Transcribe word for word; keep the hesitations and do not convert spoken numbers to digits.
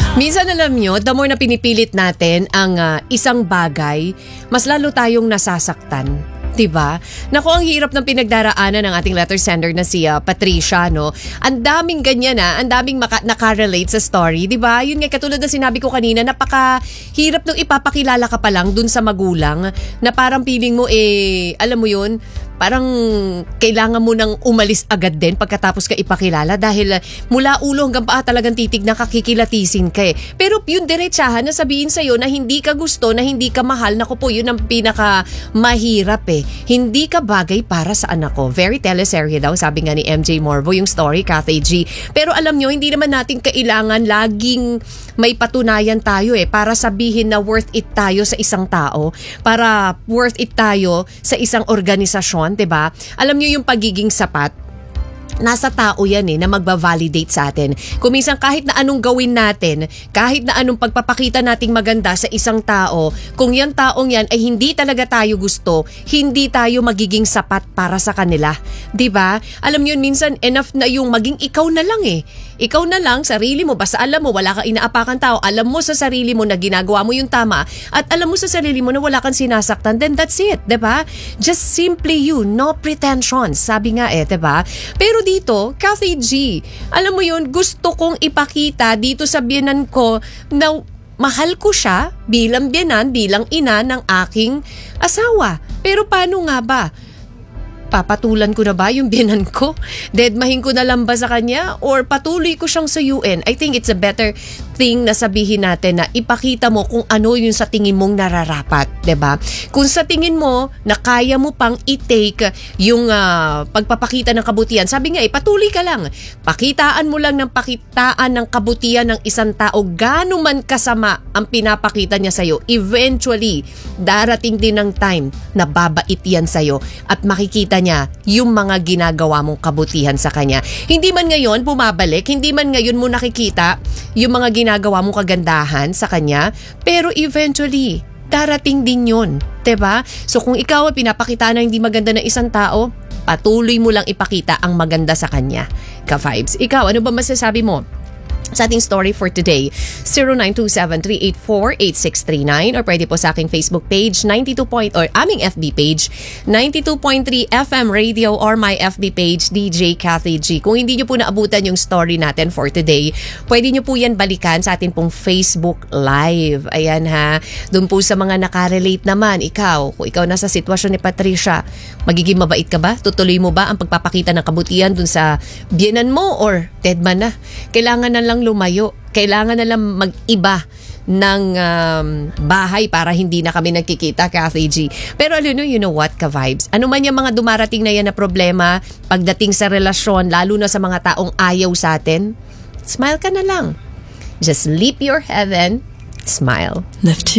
Minsan alam nyo, the more na pinipilit natin ang uh, isang bagay, mas lalo tayong nasasaktan. Diba? Naku, ang hirap ng pinagdaraanan ng ating letter sender na si uh, Patricia, no? Ang daming ganyan na, ang daming maka- nakarelate sa story, diba? Yun nga, katulad na sinabi ko kanina, napaka-hirap nung ipapakilala ka pa lang dun sa magulang na parang feeling mo, eh, alam mo yun, parang kailangan mo nang umalis agad din pagkatapos ka ipakilala dahil mula ulo hanggang paa talagang titignan ka, kikilatisin ka eh. Pero yung diretsahan na sabihin sa'yo na hindi ka gusto, na hindi ka mahal, naku po, yun ang pinaka mahirap eh. Hindi ka bagay para sa anak ko. Very teleserye daw, sabi nga ni M J Morbo, yung story, Cathy G. Pero alam nyo, hindi naman natin kailangan laging may patunayan tayo eh para sabihin na worth it tayo sa isang tao, para worth it tayo sa isang organisasyon. Diba? Alam nyo yung pagiging sapat, nasa tao yan eh, na magbavalidate sa atin. Kung minsan kahit na anong gawin natin, kahit na anong pagpapakita nating maganda sa isang tao, kung yan taong yan ay hindi talaga tayo gusto, hindi tayo magiging sapat para sa kanila. Diba? Alam nyo, minsan enough na yung maging ikaw na lang eh. Ikaw na lang, sarili mo, basta alam mo, wala kang inaapakan tao, alam mo sa sarili mo na ginagawa mo yung tama, at alam mo sa sarili mo na wala kang sinasaktan, then that's it, diba? Just simply you, no pretensions, sabi nga eh, diba? Pero dito, Cathy G, alam mo yun, gusto kong ipakita dito sa biyenan ko na mahal ko siya bilang biyenan, bilang ina ng aking asawa. Pero paano nga ba? Papatulan ko na ba yung biyenan ko? Deadmahin ko na lang ba sa kanya? Or patuloy ko siyang sa U N? I think it's a better thing na sabihin natin na ipakita mo kung ano yung sa tingin mong nararapat. Diba? Kung sa tingin mo na kaya mo pang i-take yung uh, pagpapakita ng kabutihan, sabi nga eh, patuloy ka lang. Pakitaan mo lang ng pakitaan ng kabutihan ng isang tao, gaano man kasama ang pinapakita niya sa'yo. Eventually, darating din ng time na babait yan sa'yo at makikita niya yung mga ginagawa mong kabutihan sa kanya. Hindi man ngayon bumabalik, hindi man ngayon mo nakikita yung mga ginagawa mong kagandahan sa kanya, pero eventually, darating din yun. Diba? So kung ikaw ay pinapakita na hindi maganda ng isang tao, patuloy mo lang ipakita ang maganda sa kanya. Ka-vibes. Ikaw, ano ba masasabi mo sa ating story for today? zero nine two seven, three eight four, eight six three nine or pwede po sa aking Facebook page ninety-two point or aming F B page ninety-two point three F M Radio or my F B page D J Cathy G. Kung hindi nyo po naabutan yung story natin for today, pwede nyo po yan balikan sa atin pong Facebook Live. Ayan ha. Doon po sa mga nakarelate naman, ikaw, kung ikaw nasa sitwasyon ni Patricia, magiging mabait ka ba? Tutuloy mo ba ang pagpapakita ng kabutihan dun sa biyenan mo or dead man na? Kailangan na lang lumayo. Kailangan na lang mag-iba ng um, bahay para hindi na kami nagkikita, Cathy G. Pero alam nyo, you know what, ka-vibes? Ano man yung mga dumarating na yan na problema pagdating sa relasyon, lalo na sa mga taong ayaw sa atin, smile ka na lang. Just leap your head and smile. Left